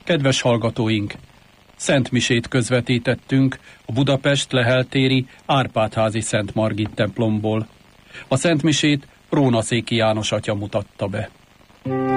Kedves hallgatóink! Szent misét közvetítettünk a Budapest Lehel-téri Árpád-házi Szent Margit templomból. A Szent misét Rónaszéki János atya mutatta be.